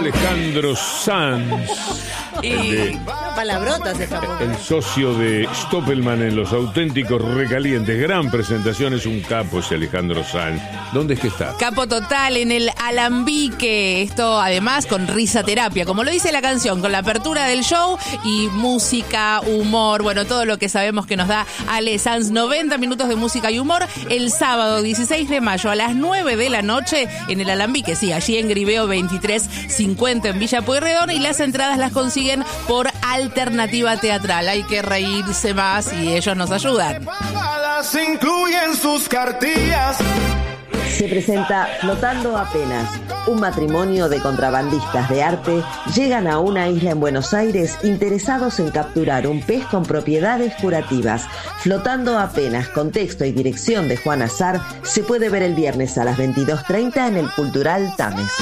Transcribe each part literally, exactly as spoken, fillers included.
Alejandro Sanz, Y de, palabrotas esta poca. el socio de Stoppelman en Los Auténticos Recalientes. Gran presentación, es un capo ese Alejandro Sanz. ¿Dónde es que está? Capo total en el Alambique. Esto además con risa terapia, como lo dice la canción, con la apertura del show y música, humor, bueno, todo lo que sabemos que nos da Ale Sanz. noventa minutos de música y humor el sábado dieciséis de mayo a las nueve de la noche en el Alambique. Sí, allí en Griveo veintitrés cincuenta en Villa Pueyrredón, y las entradas las consiguen por Alternativa Teatral. Hay que reírse más y ellos nos ayudan. Incluyen sus cartillas. Se presenta Flotando Apenas. Un matrimonio de contrabandistas de arte llegan a una isla en Buenos Aires interesados en capturar un pez con propiedades curativas. Flotando Apenas, con texto y dirección de Juan Azar, se puede ver el viernes a las veintidós treinta en el Cultural Tames.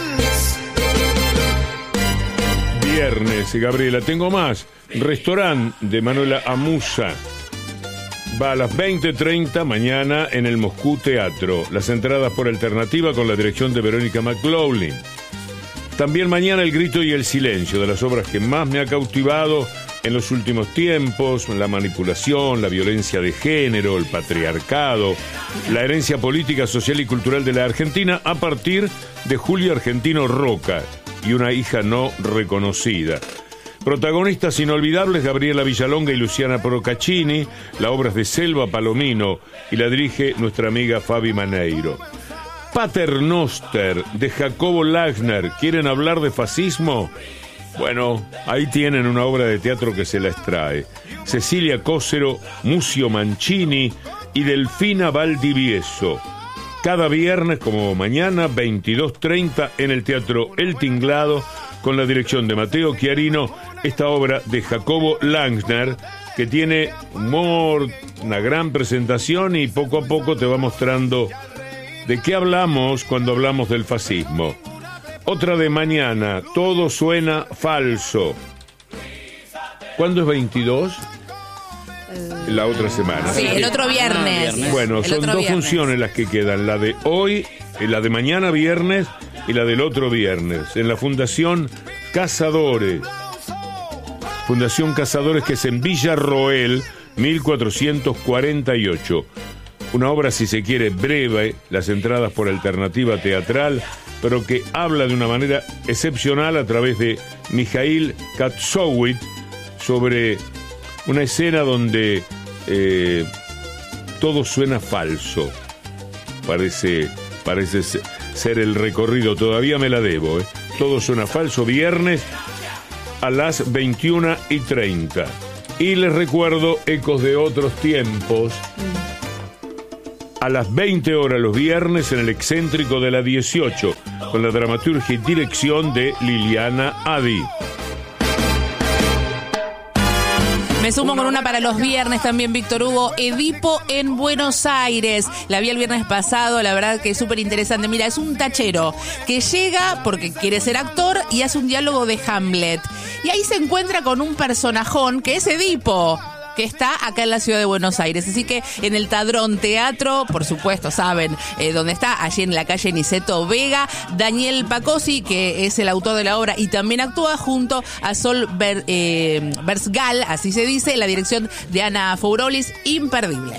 Viernes, Gabriela, tengo más. Restaurante de Manuela Amusa. Va a las veinte treinta mañana en el Moscú Teatro. Las entradas por Alternativa con la dirección de Verónica McLaughlin. También mañana El Grito y el Silencio, de las obras que más me ha cautivado en los últimos tiempos: la manipulación, la violencia de género, el patriarcado, la herencia política, social y cultural de la Argentina, a partir de Julio Argentino Roca y una hija no reconocida. Protagonistas inolvidables: Gabriela Villalonga y Luciana Procaccini. La obra es de Selva Palomino y la dirige nuestra amiga Fabi Maneiro. Paternoster, de Jacobo Lachner. ¿Quieren hablar de fascismo? Bueno, ahí tienen una obra de teatro que se la extrae. Cecilia Cócero, Mucio Mancini y Delfina Valdivieso. Cada viernes, como mañana, veintidós treinta, en el Teatro El Tinglado, con la dirección de Mateo Chiarino, esta obra de Jacobo Lachner, que tiene humor, una gran presentación, y poco a poco te va mostrando de qué hablamos cuando hablamos del fascismo. Otra de mañana, Todo suena falso. ¿Cuándo es veintidós? La otra semana. Sí, el otro viernes. Bueno, El son otro dos viernes. funciones las que quedan, la de hoy, la de mañana viernes y la del otro viernes, en la Fundación Cazadores. Fundación Cazadores, que es en Villa Roel, mil cuatrocientos cuarenta y ocho. Una obra, si se quiere, breve, las entradas por Alternativa Teatral, pero que habla de una manera excepcional a través de Mijail Katsowit sobre una escena donde eh, todo suena falso. Parece, parece ser el recorrido, todavía me la debo, ¿eh? Todo suena falso, viernes a las veintiuna y treinta. Y les recuerdo Ecos de otros tiempos, a las veinte horas los viernes en el Excéntrico de la dieciocho, con la dramaturgia y dirección de Liliana Adi. Me sumo con una para los viernes también, Víctor Hugo. Edipo en Buenos Aires. La vi el viernes pasado, la verdad que es súper interesante. Mira, es un tachero que llega porque quiere ser actor y hace un diálogo de Hamlet. Y ahí se encuentra con un personajón que es Edipo, que está acá en la ciudad de Buenos Aires. Así que en el Tadrón Teatro, por supuesto, saben eh, dónde está, allí en la calle Niceto Vega. Daniel Pacosi, que es el autor de la obra y también actúa junto a Sol Ber, eh, Bersgal, así se dice, la dirección de Ana Fourolis, imperdible.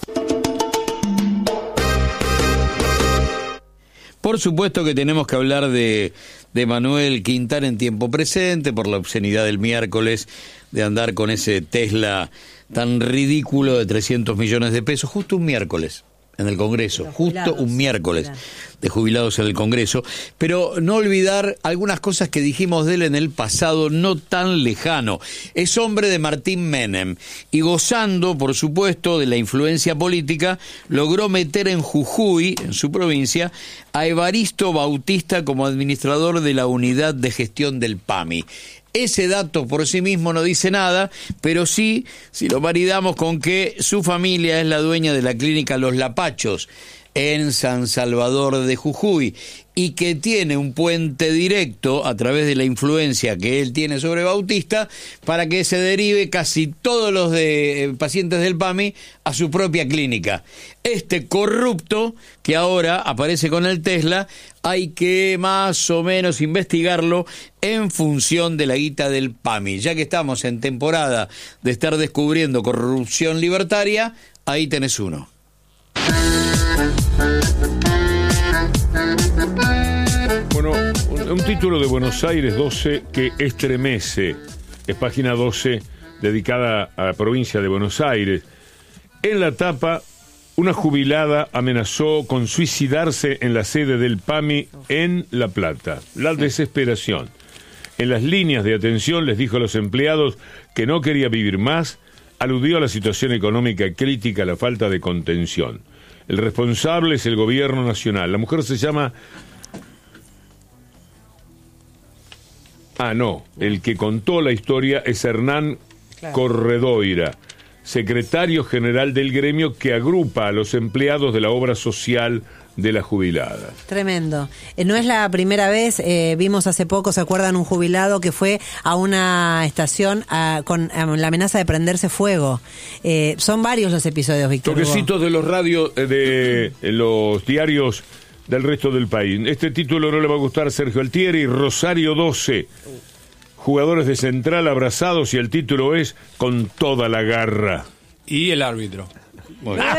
Por supuesto que tenemos que hablar de, de Manuel Quintana en tiempo presente, por la obscenidad del miércoles de andar con ese Tesla tan ridículo de trescientos millones de pesos, justo un miércoles en el Congreso, justo un miércoles de jubilados en el Congreso. Pero no olvidar algunas cosas que dijimos de él en el pasado no tan lejano. Es hombre de Martín Menem y, gozando, por supuesto, de la influencia política, logró meter en Jujuy, en su provincia, a Evaristo Bautista como administrador de la unidad de gestión del P A M I. Ese dato por sí mismo no dice nada, pero sí, si lo maridamos con que su familia es la dueña de la clínica Los Lapachos en San Salvador de Jujuy, y que tiene un puente directo a través de la influencia que él tiene sobre Bautista para que se derive casi todos los de, eh, pacientes del PAMI a su propia clínica. Este corrupto que ahora aparece con el Tesla, hay que más o menos investigarlo en función de la guita del PAMI. Ya que estamos en temporada de estar descubriendo corrupción libertaria, ahí tenés uno. Bueno, un, un título de Buenos Aires doce que estremece. Es página doce, dedicada a la provincia de Buenos Aires. En la tapa, una jubilada amenazó con suicidarse en la sede del PAMI en La Plata. La desesperación. En las líneas de atención les dijo a los empleados que no quería vivir más, aludió a la situación económica crítica, a la falta de contención. El responsable es el gobierno nacional. La mujer se llama... Ah, no, el que contó la historia es Hernán claro. Corredoira, secretario general del gremio que agrupa a los empleados de la obra social de las jubiladas. Tremendo. Eh, no es la primera vez, eh, vimos hace poco, ¿se acuerdan? Un jubilado que fue a una estación a, con a la amenaza de prenderse fuego. Eh, son varios los episodios, Víctor Hugo. Toquecitos de los radios, eh, de eh, los diarios del resto del país. Este título no le va a gustar a Sergio Altieri. Rosario doce, jugadores de Central abrazados, y el título es Con toda la garra. Y el árbitro. Muy bien.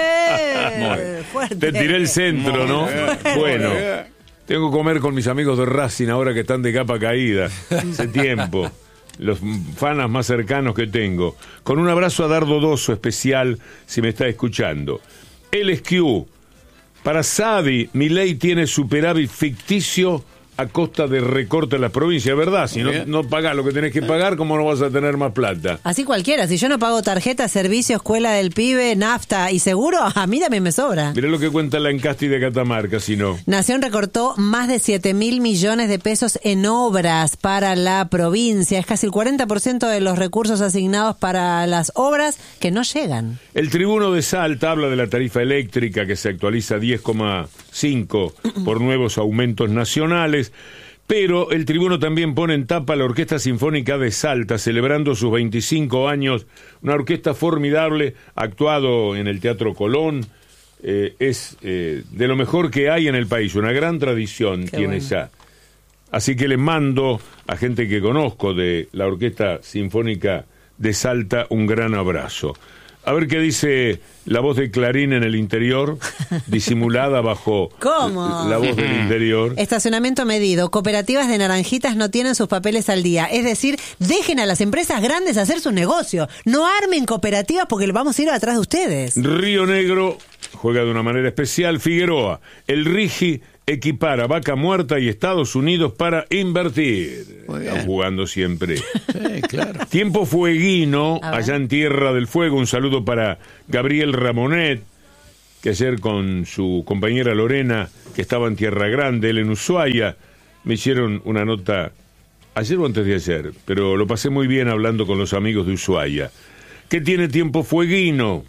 Eh, Muy. Te tiré el centro, Muy ¿no? Bien. Bueno, tengo que comer con mis amigos de Racing ahora que están de capa caída. Hace tiempo. Los fanas más cercanos que tengo. Con un abrazo a Dardo Doso especial, si me está escuchando. El S Q. Para Sadi, Milei tiene superávit ficticio a costa de recorte en las provincias, ¿verdad? Si no, no pagás lo que tenés que pagar, ¿cómo no vas a tener más plata? Así cualquiera, si yo no pago tarjeta, servicio, escuela del pibe, nafta y seguro, a mí también me sobra. Mirá lo que cuenta la Encasti de Catamarca, si no. Nación recortó más de siete mil millones de pesos en obras para la provincia. Es casi el cuarenta por ciento de los recursos asignados para las obras que no llegan. El Tribuno de Salta habla de la tarifa eléctrica que se actualiza diez coma cinco por nuevos aumentos nacionales. Pero el Tribuno también pone en tapa la Orquesta Sinfónica de Salta, celebrando sus veinticinco años, una orquesta formidable, actuado en el Teatro Colón, eh, es eh, de lo mejor que hay en el país, una gran tradición Qué tiene bueno. ya. Así que le mando a gente que conozco de la Orquesta Sinfónica de Salta un gran abrazo. A ver qué dice la voz de Clarín en el interior, disimulada bajo ¿Cómo? la voz del interior. Estacionamiento medido. Cooperativas de Naranjitas no tienen sus papeles al día. Es decir, dejen a las empresas grandes hacer su negocio. No armen cooperativas porque vamos a ir atrás de ustedes. Río Negro juega de una manera especial. Figueroa, el Rigi equipara Vaca Muerta y Estados Unidos para invertir. Están jugando siempre. Sí, claro. Tiempo fueguino, allá en Tierra del Fuego. Un saludo para Gabriel Ramonet, que ayer con su compañera Lorena, que estaba en Tierra Grande, él en Ushuaia, me hicieron una nota ayer o antes de ayer, pero lo pasé muy bien hablando con los amigos de Ushuaia. ¿Qué tiene Tiempo fueguino?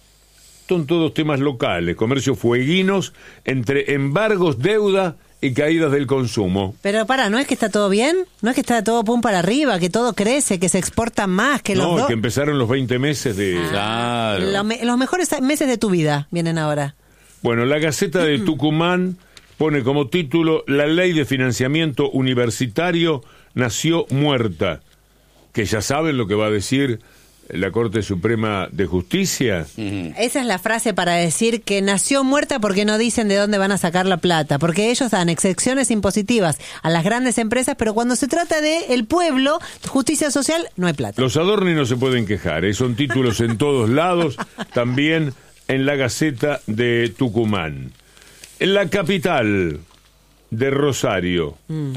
Son todos temas locales, comercios fueguinos, entre embargos, deuda y caídas del consumo. Pero para, ¿no es que está todo bien? ¿No es que está todo pum para arriba, que todo crece, que se exporta más, que los No, do... que empezaron los veinte meses de... Ah, claro. Lo me, los mejores meses de tu vida vienen ahora. Bueno, la Gaceta de Tucumán pone como título: La ley de financiamiento universitario nació muerta. Que ya saben lo que va a decir la Corte Suprema de Justicia. Esa es la frase para decir que nació muerta porque no dicen de dónde van a sacar la plata, porque ellos dan excepciones impositivas a las grandes empresas, pero cuando se trata de el pueblo, justicia social, no hay plata. Los Adorni no se pueden quejar, ¿eh? Son títulos en todos lados, también en la Gaceta de Tucumán. En la capital de Rosario, mm.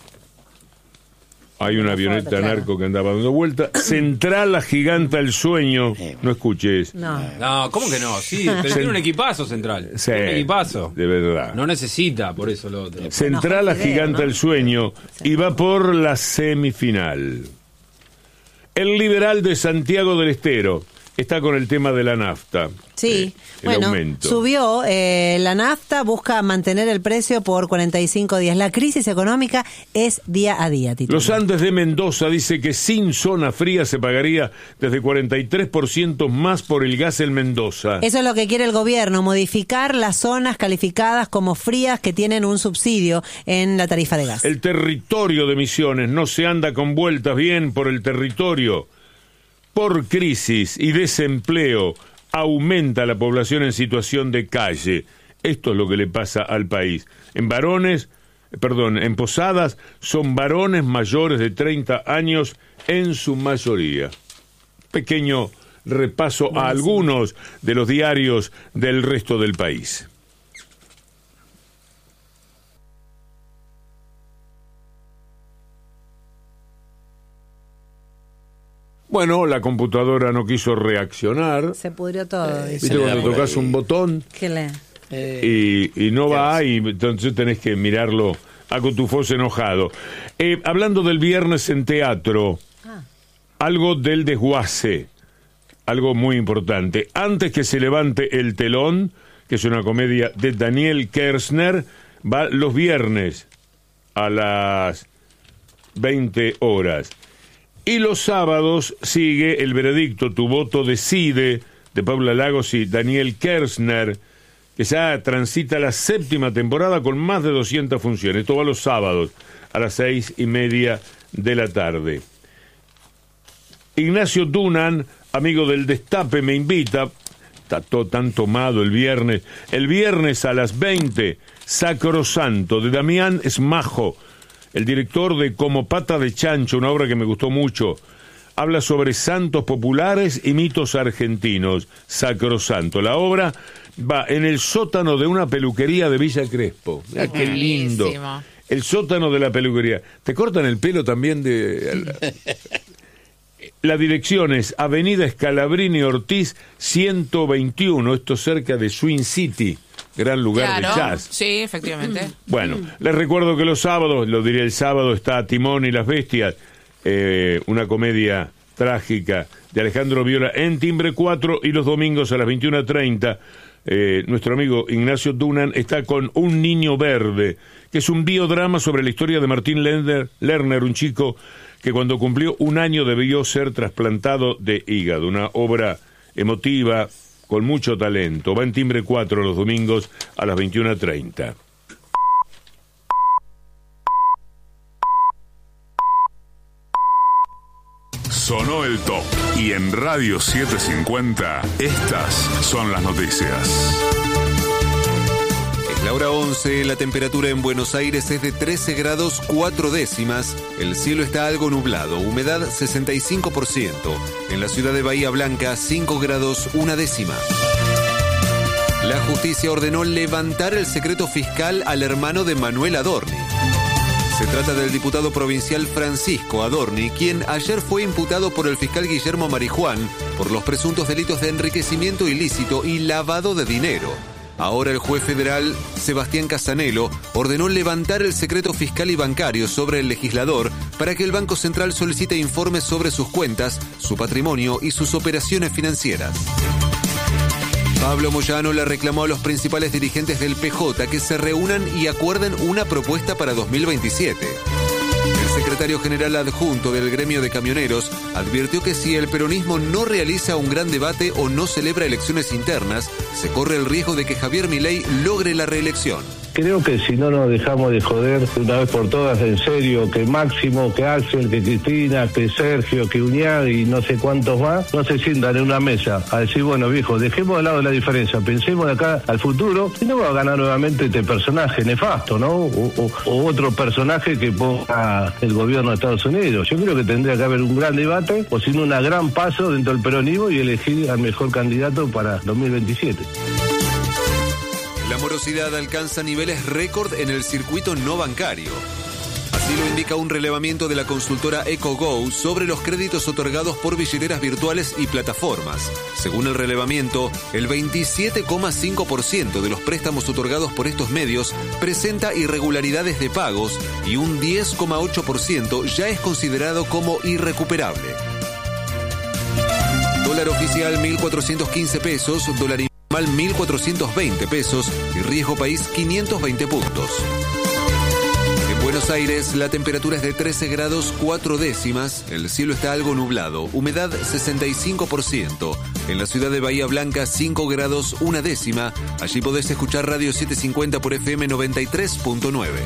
hay una avioneta claro. narco que andaba dando vuelta. Central agiganta el sueño. No escuches. No, no ¿cómo que no? Sí, pero tiene un equipazo Central. Sí, un equipazo. De verdad. No necesita, por eso lo otro. Central agiganta ¿no? el sueño y va por la semifinal. El Liberal de Santiago del Estero está con el tema de la nafta. Sí, eh, el bueno, aumento. subió eh, la nafta, busca mantener el precio por cuarenta y cinco días. La crisis económica es día a día, Tito. Los Andes de Mendoza dice que sin zona fría se pagaría desde cuarenta y tres por ciento más por el gas en Mendoza. Eso es lo que quiere el gobierno, modificar las zonas calificadas como frías que tienen un subsidio en la tarifa de gas. El territorio de Misiones no se anda con vueltas bien por el territorio. Por crisis y desempleo aumenta la población en situación de calle. Esto es lo que le pasa al país. En varones, perdón, en Posadas son varones mayores de treinta años en su mayoría. Pequeño repaso a algunos de los diarios del resto del país. Bueno, la computadora no quiso reaccionar. Se pudrió todo. Eh, dice. ¿Viste cuando tocas un botón ¿Qué le? Eh, y, y no va y entonces tenés que mirarlo a Cotufós enojado? Eh, hablando del viernes en teatro, Ah. algo del desguace, algo muy importante. Antes que se levante el telón, que es una comedia de Daniel Kersner, va los viernes a las veinte horas. Y los sábados sigue El veredicto, tu voto decide, de Paula Lagos y Daniel Kersner, que ya transita la séptima temporada con más de doscientas funciones. Esto va los sábados a las seis y media de la tarde. Ignacio Dunan, amigo del Destape, me invita, está todo tan tomado el viernes, el viernes a las veinte, Sacrosanto, de Damián Esmajo, el director de Como Pata de Chancho, una obra que me gustó mucho. Habla sobre santos populares y mitos argentinos. Sacrosanto. La obra va en el sótano de una peluquería de Villa Crespo. Mirá qué lindo. Buenísimo. El sótano de la peluquería. ¿Te cortan el pelo también de...? La dirección es Avenida Scalabrini Ortiz ciento veintiuno, esto cerca de Swing City, gran lugar Claro, de jazz. sí, efectivamente. Bueno, les recuerdo que los sábados, lo diré el sábado, está Timón y las Bestias, eh, una comedia trágica de Alejandro Viola en Timbre cuatro, y los domingos a las veintiuna treinta, eh, nuestro amigo Ignacio Dunan está con Un Niño Verde, que es un biodrama sobre la historia de Martín Lerner, Lerner, un chico que cuando cumplió un año debió ser trasplantado de hígado, una obra emotiva, con mucho talento. Va en Timbre cuatro los domingos a las veintiuna treinta. Sonó el top. Y en Radio setecientos cincuenta, estas son las noticias. Es la hora once, la temperatura en Buenos Aires es de trece grados cuatro décimas, el cielo está algo nublado, humedad sesenta y cinco por ciento. En la ciudad de Bahía Blanca, cinco grados una décima. La justicia ordenó levantar el secreto fiscal al hermano de Manuel Adorni. Se trata del diputado provincial Francisco Adorni, quien ayer fue imputado por el fiscal Guillermo Marijuán por los presuntos delitos de enriquecimiento ilícito y lavado de dinero. Ahora el juez federal Sebastián Casanelo ordenó levantar el secreto fiscal y bancario sobre el legislador para que el Banco Central solicite informes sobre sus cuentas, su patrimonio y sus operaciones financieras. Pablo Moyano le reclamó a los principales dirigentes del P J que se reúnan y acuerden una propuesta para dos mil veintisiete. El secretario general adjunto del gremio de camioneros advirtió que si el peronismo no realiza un gran debate o no celebra elecciones internas, se corre el riesgo de que Javier Milei logre la reelección. Creo que si no nos dejamos de joder de una vez por todas, en serio, que Máximo, que Axel, que Cristina, que Sergio, que Uñad y no sé cuántos más, no se sientan en una mesa a decir, bueno, viejo, dejemos de lado la diferencia, pensemos de acá al futuro y no va a ganar nuevamente este personaje nefasto, ¿no? O, o, o otro personaje que ponga el gobierno de Estados Unidos. Yo creo que tendría que haber un gran debate, o sino un gran paso dentro del peronismo y elegir al mejor candidato para dos mil veintisiete. La morosidad alcanza niveles récord en el circuito no bancario. Así lo indica un relevamiento de la consultora EcoGo sobre los créditos otorgados por billeteras virtuales y plataformas. Según el relevamiento, el veintisiete coma cinco por ciento de los préstamos otorgados por estos medios presenta irregularidades de pagos y un diez coma ocho por ciento ya es considerado como irrecuperable. Dólar oficial mil cuatrocientos quince pesos, dólar informal mil cuatrocientos veinte pesos y riesgo país quinientos veinte puntos. En Buenos Aires la temperatura es de trece grados cuatro décimas, el cielo está algo nublado, humedad sesenta y cinco por ciento. En la ciudad de Bahía Blanca cinco grados una décima, allí podés escuchar Radio setecientos cincuenta por F M noventa y tres punto nueve.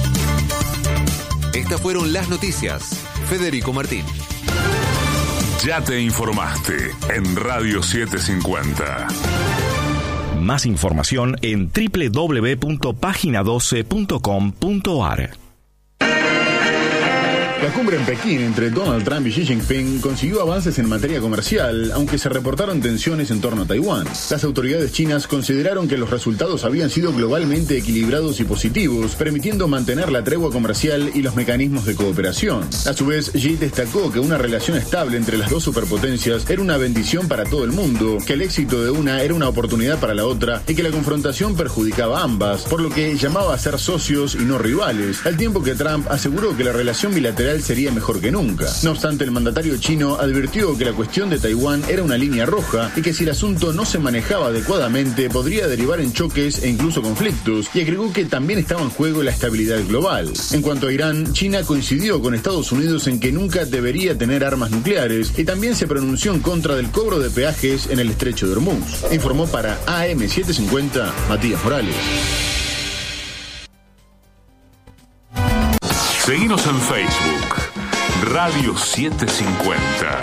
Estas fueron las noticias. Federico Martín. Ya te informaste en Radio setecientos cincuenta. Más información en doble u doble u doble u punto página doce punto com punto a r. La cumbre en Pekín entre Donald Trump y Xi Jinping consiguió avances en materia comercial, aunque se reportaron tensiones en torno a Taiwán. Las autoridades chinas consideraron que los resultados habían sido globalmente equilibrados y positivos, permitiendo mantener la tregua comercial y los mecanismos de cooperación. A su vez, Xi destacó que una relación estable entre las dos superpotencias era una bendición para todo el mundo, que el éxito de una era una oportunidad para la otra y que la confrontación perjudicaba a ambas, por lo que llamaba a ser socios y no rivales, al tiempo que Trump aseguró que la relación bilateral sería mejor que nunca. No obstante, el mandatario chino advirtió que la cuestión de Taiwán era una línea roja y que si el asunto no se manejaba adecuadamente podría derivar en choques e incluso conflictos, y agregó que también estaba en juego la estabilidad global. En cuanto a Irán, China coincidió con Estados Unidos en que nunca debería tener armas nucleares y también se pronunció en contra del cobro de peajes en el estrecho de Hormuz. Informó para A M setecientos cincuenta Matías Morales. Seguinos en Facebook, Radio setecientos cincuenta.